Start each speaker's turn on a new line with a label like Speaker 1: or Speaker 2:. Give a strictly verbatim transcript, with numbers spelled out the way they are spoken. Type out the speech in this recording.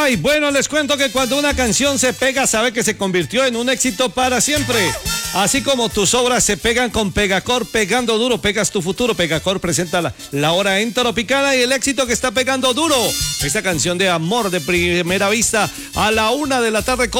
Speaker 1: Ay, bueno, les cuento que cuando una canción se pega, sabe que se convirtió en un éxito para siempre. Así como tus obras se pegan con Pegacor, pegando duro, pegas tu futuro. Pegacor presenta la, la hora en Tropicana y el éxito que está pegando duro. Esta canción de amor de primera vista a la una de la tarde.